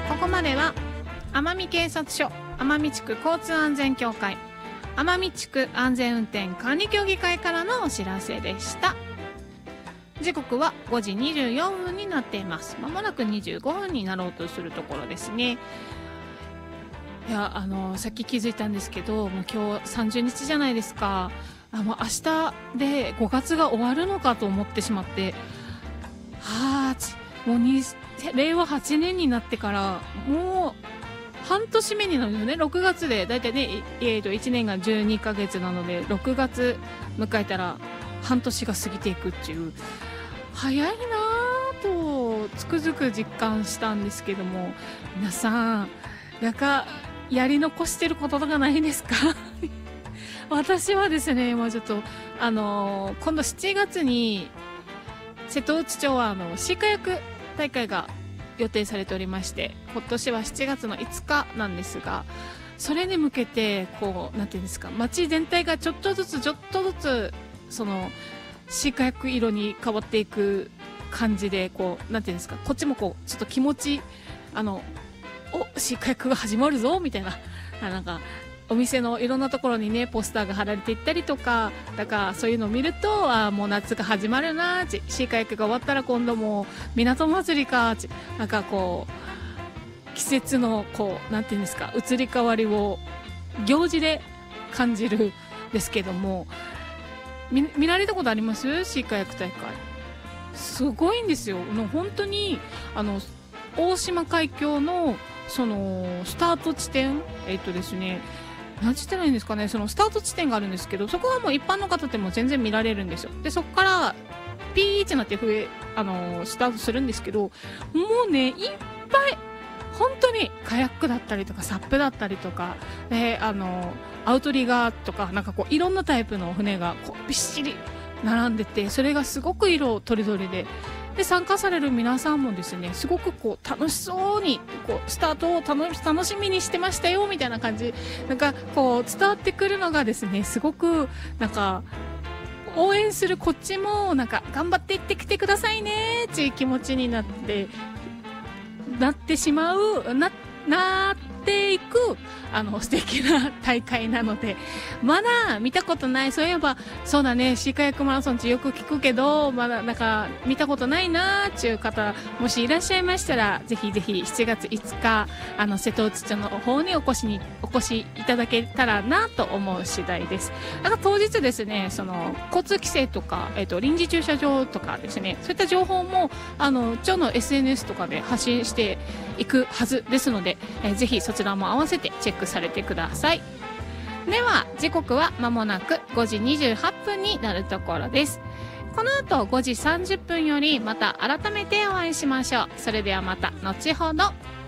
ここまでは奄美警察署奄美地区交通安全協会奄美地区安全運転管理協議会からのお知らせでした。時刻は5時24分になっています。まもなく25分になろうとするところですね。いや、さっき気づいたんですけど、もう今日30日じゃないですか。もう明日で5月が終わるのかと思ってしまって、もう令和8年になってからもう半年目になるよね。6月でだいたいね、1年が12ヶ月なので6月迎えたら半年が過ぎていくっていう、早いなぁとつくづく実感したんですけども、皆さんやり残してることとかないですか？私はですね、もうちょっと今度7月に瀬戸内町はシーカヤク大会が予定されておりまして、今年は7月の5日なんですが、それに向けてこうなんていうんですか、街全体がちょっとずつそのシーカヤク色に変わっていく感じで、こうなんていうんですか、こっちもこうちょっと気持ちシーカヤクが始まるぞみたいな、なんかお店のいろんなところにねポスターが貼られていったりとか、だからそういうのを見ると、もう夏が始まるな、シーカヤクが終わったら今度もう港祭りか、なんかこう季節のこうなんていうんですか、移り変わりを行事で感じるんですけども、見られたことあります？シーカヤク大会すごいんですよ。本当に大島海峡のそのスタート地点、ですね、何て言ったらいいんですかね、そのスタート地点があるんですけど、そこはもう一般の方でも全然見られるんですよ。でそこからピーってなってスタートするんですけど、もうねいっぱい本当にカヤックだったりとかサップだったりとか、アウトリガーとか、なんかこういろんなタイプの船がこうびっしり並んでて、それがすごく色とりどりで、参加される皆さんもですね、すごくこう楽しそうにこうスタートを楽しみにしてましたよみたいな感じ、なんかこう伝わってくるのがですね、すごくなんか応援するこっちもなんか頑張っていってきてくださいねっていう気持ちになってしまうなっていく素敵な大会なので、まだ見たことない、そういえばそうだね、シーカヤクマラソンってよく聞くけどまだなんか見たことないなーっていう方もしいらっしゃいましたら、ぜひぜひ7月5日瀬戸内町の方にお越しいただけたらなと思う次第です。なんか当日ですね、その交通規制とか、臨時駐車場とかですね、そういった情報も町の SNS とかで発信していくはずですので、ぜひそちらも合わせてチェックされてください。では時刻は間もなく5時28分になるところです。この後5時30分よりまた改めてお会いしましょう。それではまた後ほど。